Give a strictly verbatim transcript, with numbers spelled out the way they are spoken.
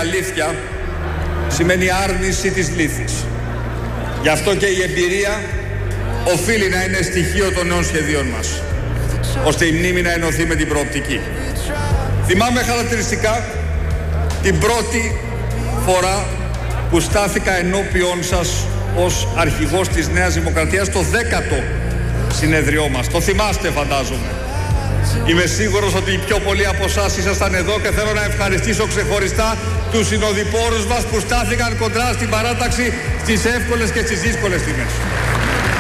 αλήθεια σημαίνει άρνηση της λύθης. Γι' αυτό και η εμπειρία οφείλει να είναι στοιχείο των νέων σχεδίων μας, ώστε η μνήμη να ενωθεί με την προοπτική. Θυμάμαι χαρακτηριστικά την πρώτη φορά που στάθηκα ενώπιον σας ως αρχηγός της Νέας Δημοκρατίας, το δέκατο συνεδριό μας. Το θυμάστε, φαντάζομαι. Είμαι σίγουρος ότι οι πιο πολλοί από εσάς ήσασταν εδώ και θέλω να ευχαριστήσω ξεχωριστά τους συνοδοιπόρους μας που στάθηκαν κοντρά στην παράταξη στις εύκολες και στις δύσκολες στιγμές.